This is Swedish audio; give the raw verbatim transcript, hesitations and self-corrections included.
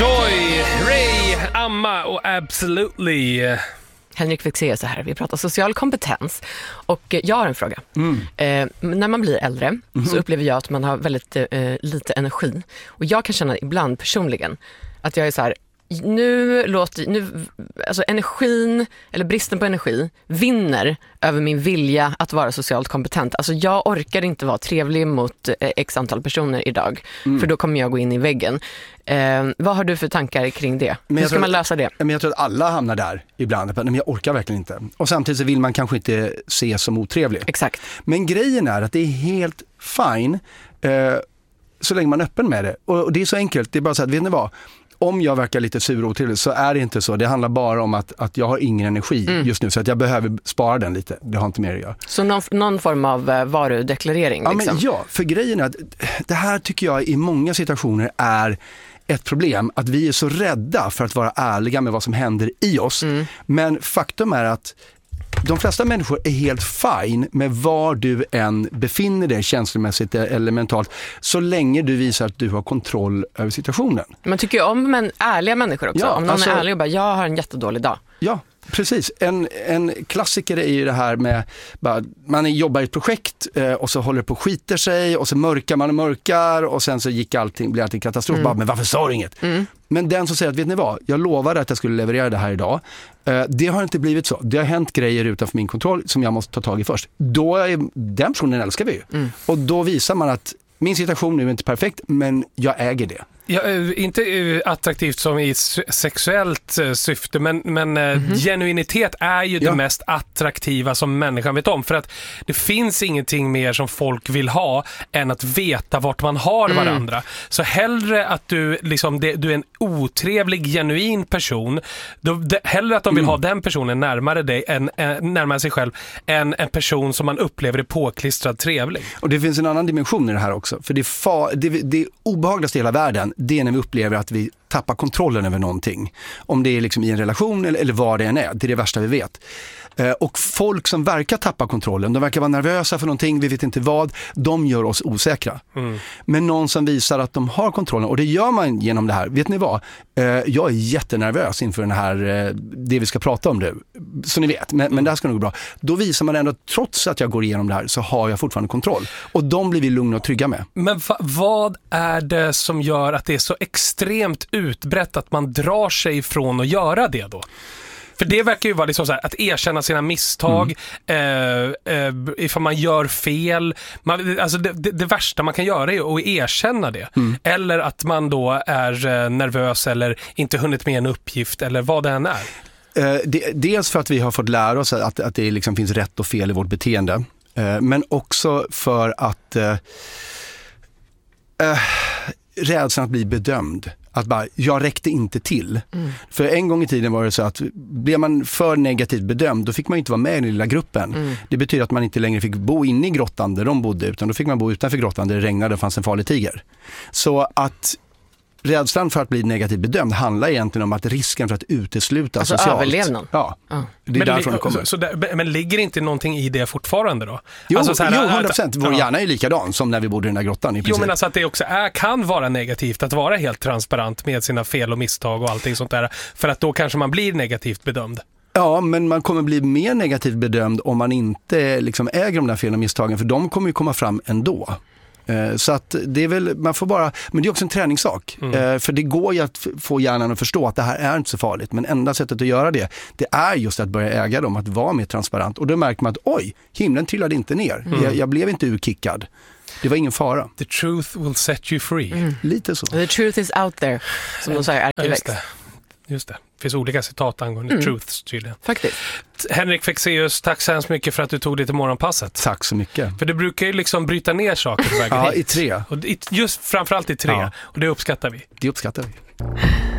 Joy, Ray, Amma och Absolutely. Henrik Fexeus här. Vi pratar social kompetens. Och jag har en fråga. Mm. Eh, när man blir äldre mm. så upplever jag att man har väldigt eh, lite energi. Och jag kan känna ibland personligen att jag är så här, nu låter nu, alltså energin eller bristen på energi vinner över min vilja att vara socialt kompetent. Alltså jag orkar inte vara trevlig mot eh, x antal personer idag mm. för då kommer jag gå in i väggen. Eh, vad har du för tankar kring det? Men Hur ska man lösa det? Men jag tror att alla hamnar där ibland. Men jag orkar verkligen inte. Och samtidigt så vill man kanske inte se som otrevlig. Exakt. Men grejen är att det är helt fine eh, så länge man är öppen med det. Och, och det är så enkelt. Det är bara så att, vet ni vad? Om jag verkar lite sur och otrevlig så är det inte så. Det handlar bara om att, att jag har ingen energi mm. just nu. Så att jag behöver spara den lite. Det har inte mer att göra. Så någon, någon form av uh, varudeklarering? Ja, liksom. men ja, för grejen är att det här tycker jag i många situationer är ett problem. Att vi är så rädda för att vara ärliga med vad som händer i oss. Mm. Men faktum är att de flesta människor är helt fine med var du än befinner dig känslomässigt eller mentalt så länge du visar att du har kontroll över situationen. Man tycker ju om men ärliga människor också. Ja, om någon alltså, är ärlig och bara, jag har en jättedålig dag. Ja, precis. En, en klassiker är ju det här med bara, man jobbar i ett projekt eh, och så håller det på och skiter sig och så mörkar man och mörkar och sen så gick allting, blir allting katastrof. Mm. Bara, men varför sa du inget? Mm. Men den som säger att vet ni vad, jag lovade att jag skulle leverera det här idag. Eh, det har inte blivit så. Det har hänt grejer utanför min kontroll som jag måste ta tag i först. Då är den personen älskar vi ju. Mm. Och då visar man att min situation nu är inte perfekt men jag äger det. Ja, inte attraktivt som i sexuellt syfte, men, men mm-hmm. genuinitet är ju ja. det mest attraktiva som människan vet om. För att det finns ingenting mer som folk vill ha än att veta vart man har mm. varandra. Så hellre att du, liksom, det, du är en otrevlig, genuin person, då, det, hellre att de vill mm. ha den personen närmare dig, än, än, närmare sig själv, än en person som man upplever är påklistrad trevlig. Och det finns en annan dimension i det här också. För det, fa- det, det obehagligaste i hela världen, det är när vi upplever att vi tappar kontrollen över någonting. Om det är liksom i en relation eller, eller vad det än är. Det är det värsta vi vet. Eh, och folk som verkar tappa kontrollen, de verkar vara nervösa för någonting, vi vet inte vad, de gör oss osäkra. Mm. Men någon som visar att de har kontrollen, och det gör man genom det här. Vet ni vad? Eh, jag är jättenervös inför den här, eh, det vi ska prata om nu. Så ni vet, men, men det här ska nog gå bra. Då visar man ändå, trots att jag går igenom det här, så har jag fortfarande kontroll. Och de blir vi lugna och trygga med. Men va- vad är det som gör att det är så extremt utbrett att man drar sig ifrån att göra det då? För det verkar ju vara liksom så här, att erkänna sina misstag, mm. eh, eh, ifall man gör fel. Man, alltså det, det, det värsta man kan göra är att erkänna det. Mm. Eller att man då är eh, nervös eller inte hunnit med en uppgift eller vad det än är. Eh, det, dels för att vi har fått lära oss att, att det liksom finns rätt och fel i vårt beteende. Eh, men också för att eh, eh, rädslan att bli bedömd. Att bara, jag räckte inte till. Mm. För en gång i tiden var det så att blev man för negativt bedömd, då fick man inte vara med i den lilla gruppen. Mm. Det betyder att man inte längre fick bo inne i grottan där de bodde, utan då fick man bo utanför grottan där det regnade och fanns en farlig tiger. Så att rädslan för att bli negativt bedömd handlar egentligen om att risken för att utesluta alltså socialt. Överlevnad. Ja, ja. det är men därifrån det kommer. Så, så där, men ligger inte någonting i det fortfarande då? Jo, alltså så här, jo hundra procent. Vår ja. hjärna är likadan som när vi bodde i den här grottan i princip. Jo, men alltså att det också är, kan vara negativt att vara helt transparent med sina fel och misstag och allting sånt där. För att då kanske man blir negativt bedömd. Ja, men man kommer bli mer negativt bedömd om man inte liksom äger de där felen och misstagen, för de kommer ju komma fram ändå. Så att det är väl, man får bara, men det är också en träningssak. Mm. För det går ju att få hjärnan att förstå att det här är inte så farligt. Men enda sättet att göra det, det är just att börja äga dem, att vara mer transparent. Och då märker man att oj, himlen trillade inte ner. Mm. Jag, jag blev inte urkickad. Det var ingen fara. The truth will set you free. Mm. Lite så. The truth is out there, som de säger. Ja, just det. Just det. Det finns olika citat angående mm. truths tydligen. Faktiskt. Henrik Fexeus, tack så hemskt mycket för att du tog dig till morgonpasset. Tack så mycket. För du brukar ju liksom bryta ner saker på vägen ja, hit. i tre. Och just framförallt i tre. Ja. Och det uppskattar vi. Det uppskattar vi.